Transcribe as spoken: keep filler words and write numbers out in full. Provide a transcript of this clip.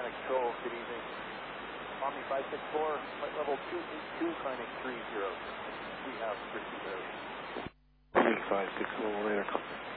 Mike Control, good evening. Army five six four, flight level two eight two, climbing three zero. We have Richie Barry. five six four, radar.